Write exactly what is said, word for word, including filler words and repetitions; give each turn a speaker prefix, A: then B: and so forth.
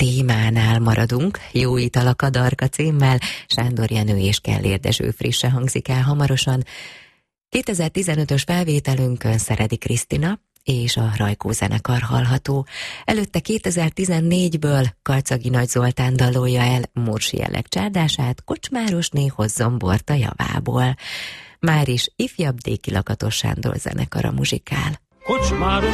A: témánál maradunk, Jó ital a kadarka címmel, Sándor Jenő és Kellér Dezső frisse hangzik el hamarosan. kétezer-tizenötös felvételünkön Szeredi Krisztina és a Rajkó zenekar hallható. Előtte kétezer-tizennégyből Karcagi Nagy Zoltán dalolja el Mursi Jelleg csárdását, Kocsmárosné hozzon bort a javából. Már is ifjabb Déki Lakatos Sándor zenekara muzsikál.
B: Kocsmáros